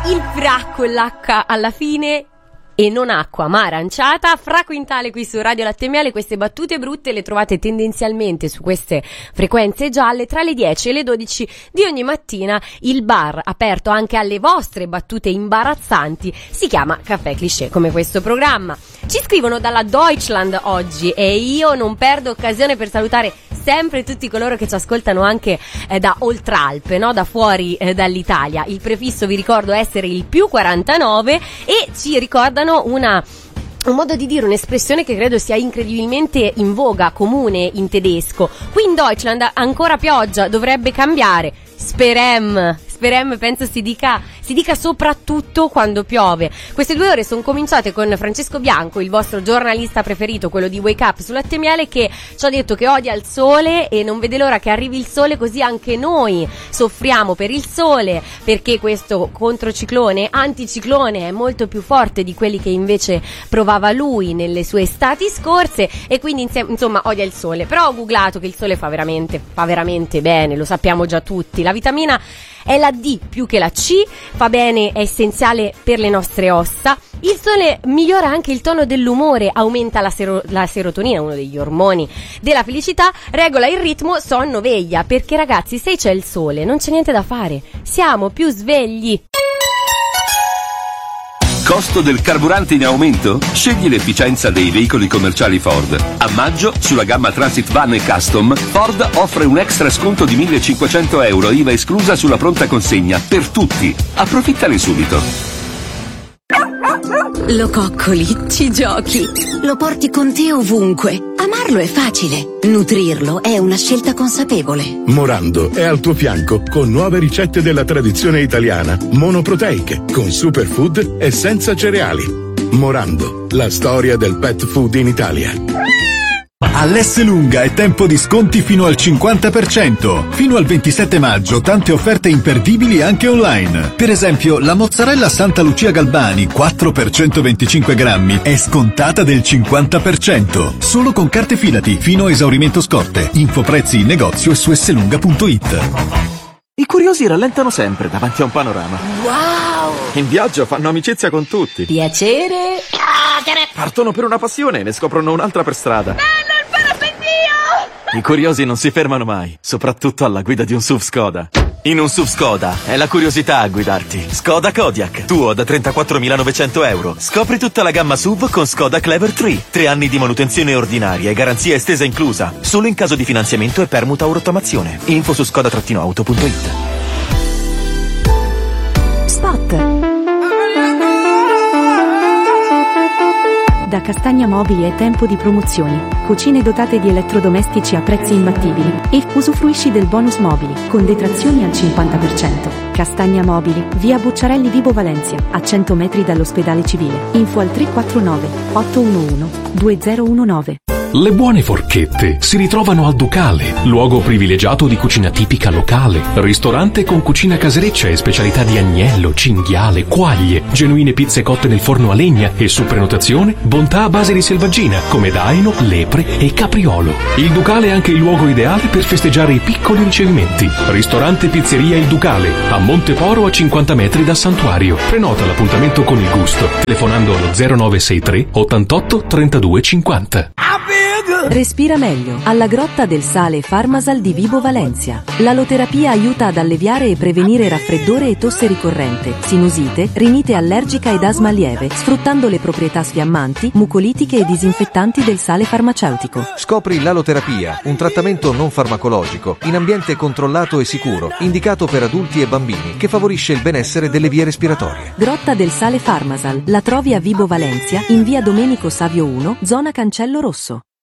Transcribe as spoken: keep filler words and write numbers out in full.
Il Fra con l'H alla fine e non acqua ma aranciata. Fra Quintale qui su Radio Latte e Miele. Queste battute brutte le trovate tendenzialmente su queste frequenze gialle tra le dieci e le dodici di ogni mattina. Il bar aperto anche alle vostre battute imbarazzanti si chiama Caffè Cliché, come questo programma. Ci scrivono dalla Deutschland oggi e io non perdo occasione per salutare sempre tutti coloro che ci ascoltano anche eh, da Oltralpe, no? Da fuori eh, dall'Italia. Il prefisso, vi ricordo, essere il più quarantanove e ci ricordano una un modo di dire, un'espressione che credo sia incredibilmente in voga, comune in tedesco. Qui in Deutschland ancora pioggia, dovrebbe cambiare. Sperem, sperem penso si dica, si dica soprattutto quando piove. Queste due ore sono cominciate con Francesco Bianco, il vostro giornalista preferito, quello di Wake Up su Latte e Miele, che ci ha detto che odia il sole e non vede l'ora che arrivi il sole, così anche noi soffriamo per il sole, perché questo controciclone, anticiclone è molto più forte di quelli che invece provava lui nelle sue estati scorse, e quindi insieme, insomma odia il sole. Però ho googlato che il sole fa veramente, fa veramente bene, lo sappiamo già tutti. La vitamina è la D più che la C, fa bene, è essenziale per le nostre ossa. Il sole migliora anche il tono dell'umore, aumenta la, sero- la serotonina, uno degli ormoni della felicità, regola il ritmo sonno-veglia, perché ragazzi, se c'è il sole non c'è niente da fare, siamo più svegli. Costo del carburante in aumento? Scegli l'efficienza dei veicoli commerciali Ford. A maggio, sulla gamma Transit Van e Custom, Ford offre un extra sconto di millecinquecento euro, I V A esclusa, sulla pronta consegna, per tutti. Approfittane subito. Lo coccoli, ci giochi, lo porti con te ovunque. Amarlo è facile, nutrirlo è una scelta consapevole. Morando è al tuo fianco con nuove ricette della tradizione italiana, monoproteiche, con superfood e senza cereali. Morando, la storia del pet food in Italia. All'Esselunga è tempo di sconti fino al cinquanta per cento. Fino al ventisette maggio tante offerte imperdibili anche online. Per esempio, la mozzarella Santa Lucia Galbani quattro per centoventicinque grammi è scontata del cinquanta per cento. Solo con carte Filati fino a esaurimento scorte. Info prezzi in negozio e su esselunga punto it. I curiosi rallentano sempre davanti a un panorama. Wow! In viaggio fanno amicizia con tutti. Piacere. Partono per una passione e ne scoprono un'altra per strada. Bello il parapendio! I curiosi non si fermano mai, soprattutto alla guida di un S U V Skoda. In un S U V Skoda è la curiosità a guidarti. Skoda Kodiaq, tuo da trentaquattromilanovecento euro. Scopri tutta la gamma S U V con Skoda Clever tre. Tre anni di manutenzione ordinaria e garanzia estesa inclusa. Solo in caso di finanziamento e permuta o rottamazione. Info su skoda auto punto it. Spot. Da Castagna Mobili è tempo di promozioni. Cucine dotate di elettrodomestici a prezzi imbattibili e usufruisci del bonus mobili con detrazioni al cinquanta per cento. Castagna Mobili, via Bucciarelli Vibo Valencia, a cento metri dall'ospedale civile. Info al tre quattro nove otto uno uno due zero uno nove. Le buone forchette si ritrovano al Ducale, luogo privilegiato di cucina tipica locale, ristorante con cucina casereccia e specialità di agnello, cinghiale, quaglie, genuine pizze cotte nel forno a legna e su prenotazione bontà a base di selvaggina come daino, lepre e capriolo. Il Ducale è anche il luogo ideale per festeggiare i piccoli ricevimenti. Ristorante Pizzeria Il Ducale, a Monteporo a cinquanta metri dal Santuario. Prenota l'appuntamento con il gusto telefonando allo zero nove sei tre ottantotto trentadue cinquanta. Respira meglio alla Grotta del Sale Farmasal di Vibo Valencia. L'aloterapia aiuta ad alleviare e prevenire raffreddore e tosse ricorrente, sinusite, rinite allergica ed asma lieve, sfruttando le proprietà sfiammanti, mucolitiche e disinfettanti del sale farmaceutico. Scopri l'aloterapia, un trattamento non farmacologico, in ambiente controllato e sicuro, indicato per adulti e bambini, che favorisce il benessere delle vie respiratorie. Grotta del Sale Farmasal, la trovi a Vibo Valencia, in via Domenico Savio uno, zona Cancello Rosso.